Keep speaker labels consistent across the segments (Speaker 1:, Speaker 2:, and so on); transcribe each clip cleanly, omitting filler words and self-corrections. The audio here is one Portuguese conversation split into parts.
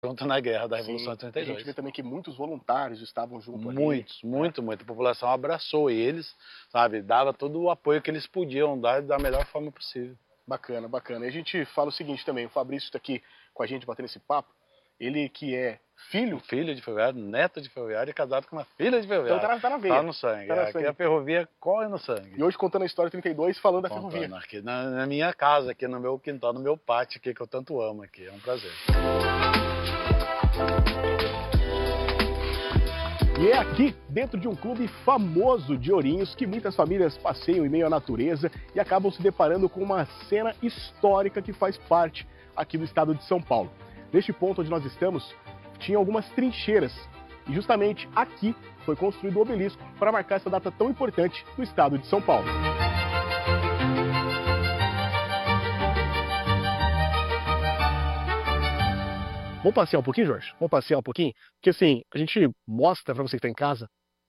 Speaker 1: junto na guerra da
Speaker 2: Sim,
Speaker 1: Revolução de
Speaker 2: a gente
Speaker 1: 32.
Speaker 2: vê também que muitos voluntários estavam junto ali.
Speaker 1: Muitos, muito, muito. A população abraçou eles, sabe? Dava todo o apoio que eles podiam dar da melhor forma possível.
Speaker 2: Bacana, bacana. E a gente fala o seguinte também, o Fabrício está aqui com a gente batendo esse papo, ele que é filho...
Speaker 1: Filho de ferroviário, neto de ferroviário e casado com uma filha de ferroviário.
Speaker 2: Então tá na veia.
Speaker 1: Tá no sangue.
Speaker 2: Tá no
Speaker 1: Aqui
Speaker 2: sangue.
Speaker 1: a ferrovia corre no sangue.
Speaker 2: E hoje contando a história 32, falando da
Speaker 1: Contando
Speaker 2: ferrovia.
Speaker 1: aqui na minha casa, aqui no meu quintal, no meu pátio aqui, que eu tanto amo aqui. É um prazer.
Speaker 2: E é aqui, dentro de um clube famoso de Ourinhos, que muitas famílias passeiam em meio à natureza e acabam se deparando com uma cena histórica que faz parte aqui do estado de São Paulo. Neste ponto onde nós estamos, tinha algumas trincheiras. E justamente aqui foi construído o obelisco para marcar essa data tão importante no estado de São Paulo. Vamos passear um pouquinho, Jorge? Vamos passear um pouquinho? Porque assim, a gente mostra para você que está em casa.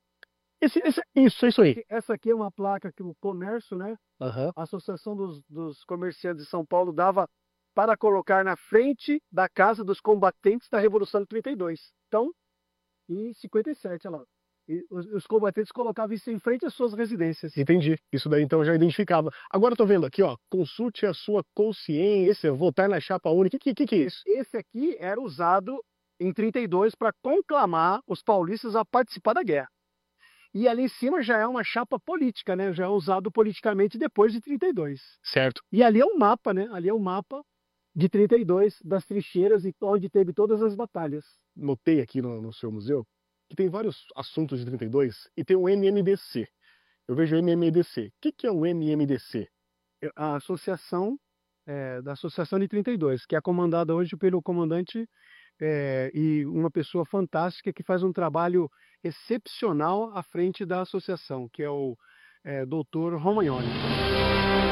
Speaker 2: Isso aí.
Speaker 3: Essa aqui é uma placa que o comércio, né?
Speaker 2: Aham.
Speaker 3: A Associação dos Comerciantes de São Paulo dava para colocar na frente da casa dos combatentes da Revolução de 32. Então, em 57, olha lá. E os combatentes colocavam isso em frente às suas residências.
Speaker 2: Entendi. Isso daí então eu já identificava. Agora eu tô vendo aqui, ó. Consulte a sua consciência, votar na chapa única. Que é isso?
Speaker 3: Esse aqui era usado em 32 para conclamar os paulistas a participar da guerra. E ali em cima já é uma chapa política, né? Já é usado politicamente depois de 32.
Speaker 2: Certo.
Speaker 3: E ali é um mapa, né? Ali é um mapa de 32, das trincheiras e onde teve todas as batalhas.
Speaker 2: Notei aqui no seu museu que tem vários assuntos de 32 e tem o MMDC. Eu vejo o MMDC. O que é o MMDC?
Speaker 3: A associação da Associação de 32, que é comandada hoje pelo comandante e uma pessoa fantástica que faz um trabalho excepcional à frente da associação, que é o Dr. Romagnoli.